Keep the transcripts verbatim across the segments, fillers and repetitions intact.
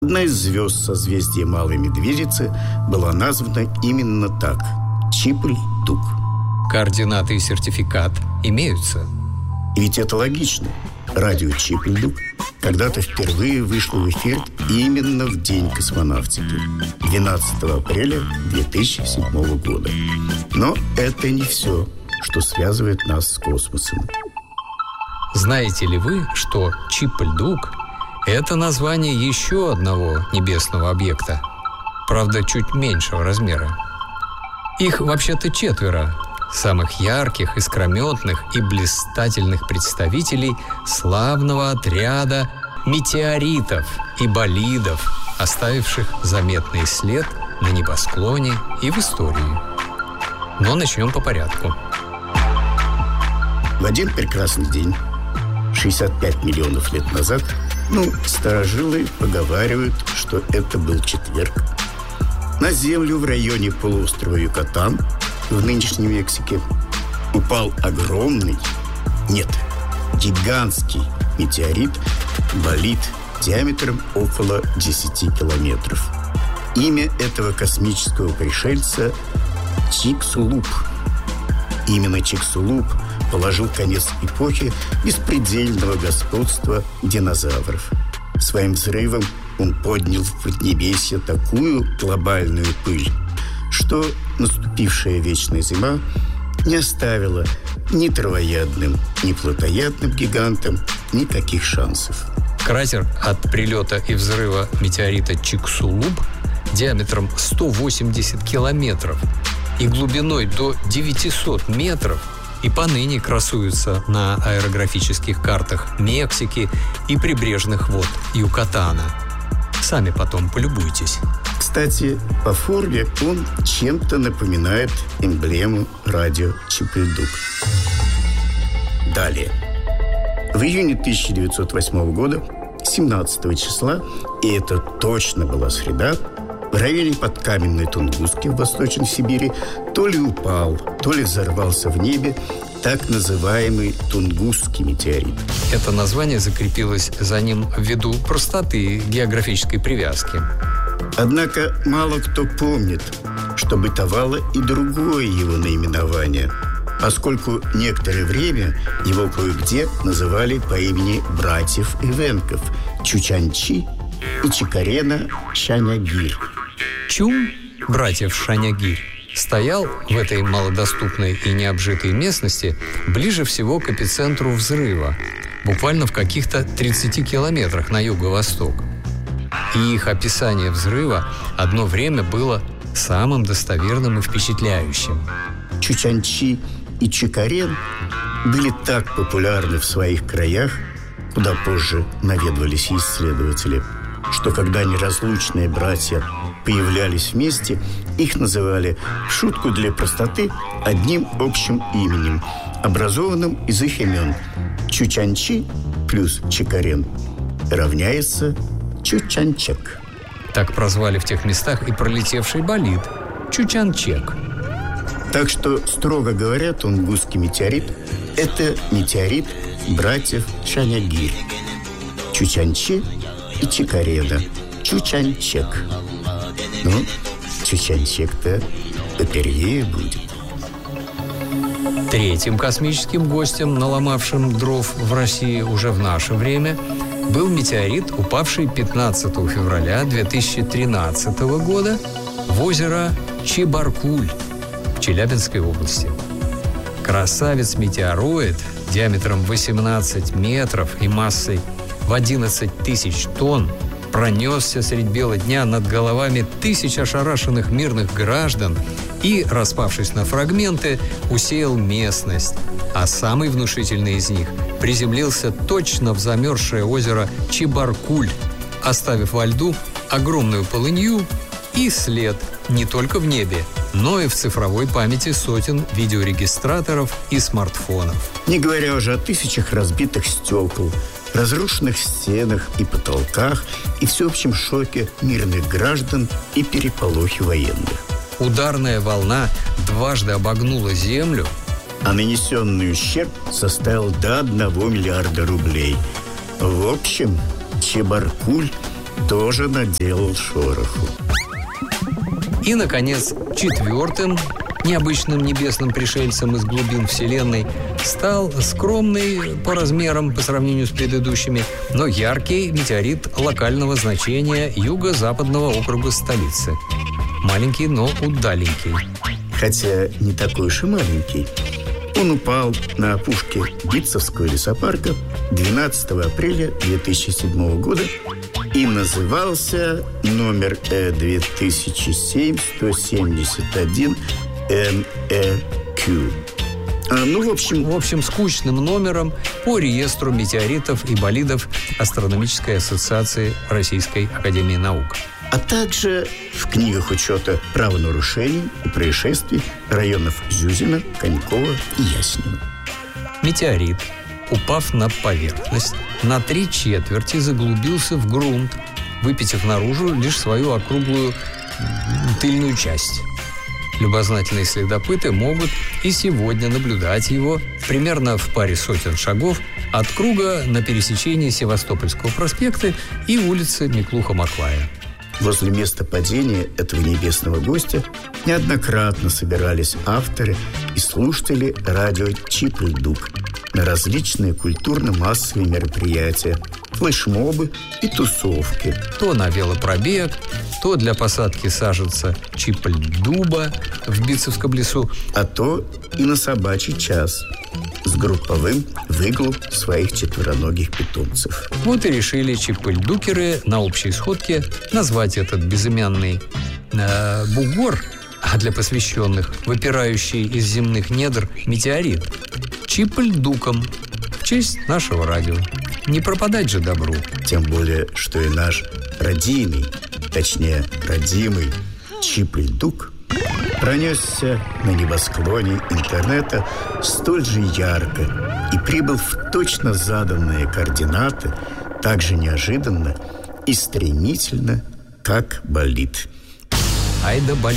Одна из звезд созвездия Малой Медведицы была названа именно так – Чипль-Дук. Координаты и сертификат имеются. И ведь это логично. Радио Чипль-Дук когда-то впервые вышло в эфир именно в день космонавтики – двенадцатого апреля две тысячи седьмого года. Но это не все, что связывает нас с космосом. Знаете ли вы, что Чипль-Дук – это название еще одного небесного объекта, правда, чуть меньшего размера? Их вообще-то четверо – самых ярких, искрометных и блистательных представителей славного отряда метеоритов и болидов, оставивших заметный след на небосклоне и в истории. Но начнем по порядку. В один прекрасный день, шестьдесят пять миллионов лет назад, ну, старожилы поговаривают, что это был четверг, на Землю в районе полуострова Юкатан в нынешней Мексике упал огромный, нет, гигантский метеорит, болид диаметром около десяти километров. Имя этого космического пришельца – Чиксулуб. Именно Чиксулуб положил конец эпохе беспредельного господства динозавров. Своим взрывом он поднял в поднебесье такую глобальную пыль, что наступившая вечная зима не оставила ни травоядным, ни плотоядным гигантам никаких шансов. Кратер от прилета и взрыва метеорита Чиксулуб диаметром сто восемьдесят километров и глубиной до девятисот метров и поныне красуются на аэрографических картах Мексики и прибрежных вод Юкатана. Сами потом полюбуйтесь. Кстати, по форме он чем-то напоминает эмблему радио Чипль-Дук. Далее. В июне тысяча девятьсот восьмого года, семнадцатого числа, и это точно была среда, в районе Подкаменной Тунгуски в Восточной Сибири то ли упал, то ли взорвался в небе так называемый Тунгусский метеорит. Это название закрепилось за ним ввиду простоты географической привязки. Однако мало кто помнит, что бытовало и другое его наименование, поскольку некоторое время его кое-где называли по имени братьев Эвенков – Чучанчи и Чикарена Шанягирь. Чум, братьев Шанягирь, стоял в этой малодоступной и необжитой местности ближе всего к эпицентру взрыва, буквально в каких-то тридцати километрах на юго-восток. И их описание взрыва одно время было самым достоверным и впечатляющим. Чучанчи и Чикарен были так популярны в своих краях, куда позже наведывались исследователи, что когда неразлучные братья появлялись вместе, их называли в шутку для простоты одним общим именем, образованным из их имен. Чучанчи плюс Чикарен равняется Чучанчек. Так прозвали в тех местах и пролетевший болид – Чучанчек. Так что, строго говоря, Тунгусский метеорит – это метеорит братьев Шанягирь. Чучанчи и Чикарена. Чучанчек. Ну, Чучанчек-то попервее будет. Третьим космическим гостем, наломавшим дров в России уже в наше время, был метеорит, упавший пятнадцатого февраля две тысячи тринадцатого года в озеро Чебаркуль в Челябинской области. Красавец-метеороид диаметром восемнадцать метров и массой в одиннадцать тысяч тонн пронесся средь бела дня над головами тысяч ошарашенных мирных граждан и, распавшись на фрагменты, усеял местность, а самый внушительный из них приземлился точно в замерзшее озеро Чебаркуль, оставив во льду огромную полынью и след не только в небе, но и в цифровой памяти сотен видеорегистраторов и смартфонов. Не говоря уже о тысячах разбитых стекол, разрушенных стенах и потолках и всеобщем шоке мирных граждан и переполохе военных. Ударная волна дважды обогнула Землю, а нанесенный ущерб составил до одного миллиарда рублей. В общем, Чебаркуль тоже наделал шороху. И, наконец, четвертым необычным небесным пришельцем из глубин Вселенной стал скромный по размерам по сравнению с предыдущими, но яркий метеорит локального значения юго-западного округа столицы. Маленький, но удаленький. Хотя не такой уж и маленький. Он упал на опушке Битцевского лесопарка двенадцатого апреля две тысячи седьмого года и назывался номер две тысячи семь сто семьдесят один эн э кью. А, ну, в общем... В общем, скучным номером по реестру метеоритов и болидов Астрономической ассоциации Российской академии наук. А также в книгах учета правонарушений и происшествий районов Зюзина, Конькова и Яснина. Метеорит, упав на поверхность, на три четверти заглубился в грунт, выпитив наружу лишь свою округлую тыльную часть. Любознательные следопыты могут и сегодня наблюдать его примерно в паре сотен шагов от круга на пересечении Севастопольского проспекта и улицы Миклуха-Маклая. Возле места падения этого небесного гостя неоднократно собирались авторы и слушатели радио «Чип-Дук» на различные культурно-массовые мероприятия, флешмобы и тусовки. То на велопробег, то для посадки саженца чиполь-дуба в Битцевском лесу, а то и на собачий час с групповым выгулом своих четвероногих питомцев. Вот и решили чиполь-дукеры на общей сходке назвать этот безымянный э, бугор, а для посвященных выпирающий из земных недр метеорит, чиполь-дуком в честь нашего радио. Не пропадать же добру. Тем более, что и наш родимый, точнее, родимый Чиполь-Дук пронесся на небосклоне интернета столь же ярко и прибыл в точно заданные координаты так же неожиданно и стремительно, как болид. Ай да болид.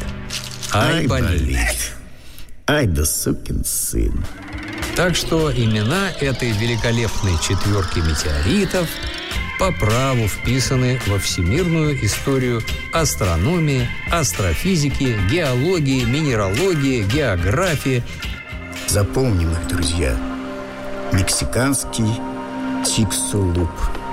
Ай, Ай болид. болид. Ай да сукин сын. Так что имена этой великолепной четверки метеоритов по праву вписаны во всемирную историю астрономии, астрофизики, геологии, минералогии, географии. Запомним их, друзья. Мексиканский Чиксулуп,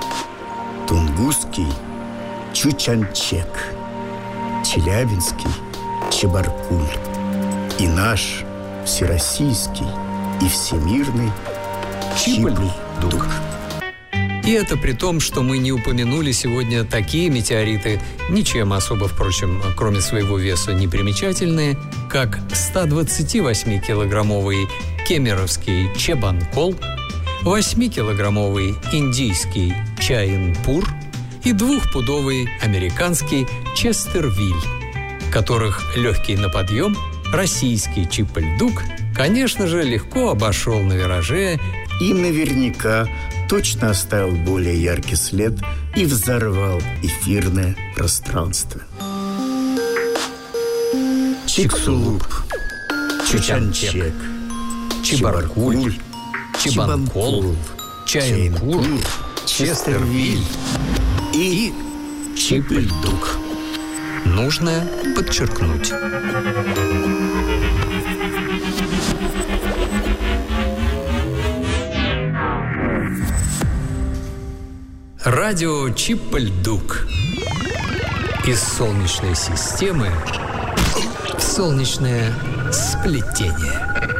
тунгусский Чучанчек, челябинский Чебаркуль и наш всероссийский и всемирный Чиполь-Дук. И это при том, что мы не упомянули сегодня такие метеориты, ничем особо, впрочем, кроме своего веса, не примечательные, как сто двадцативосьмикилограммовый кемеровский Чебанкол, восьмикилограммовый индийский Чаинпур и двухпудовый американский Честервиль, которых легкий на подъем российский Чиполь-Дук, конечно же, легко обошел на вираже и наверняка точно оставил более яркий след и взорвал эфирное пространство. Чиксулуп, Чучанчек, Чебаркуль, Чебанкол, Чаинпур, Честервиль и Чиполь-Дук. Нужно подчеркнуть. Радио Чиполь-Дук. Из Солнечной системы в солнечное сплетение.